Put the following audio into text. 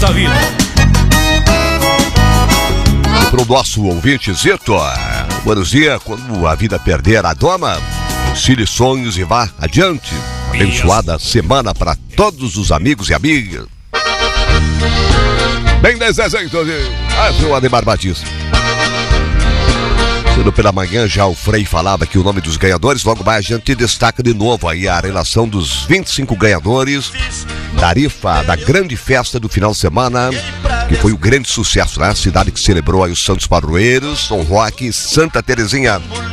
nossa vida. Para o nosso ouvinte Zito, buenos dias. Quando a vida perder a doma, concile sonhos e vá adiante. Abençoada semana para todos os amigos e amigas. Bem desenho, seu Ademar Batista. Cedo pela manhã já o Frei falava aqui o nome dos ganhadores. Logo mais a gente destaca de novo aí a relação dos 25 ganhadores da rifa da grande festa do final de semana, que foi um grande sucesso, né? A cidade que celebrou aí os Santos Padroeiros, São Roque e Santa Terezinha.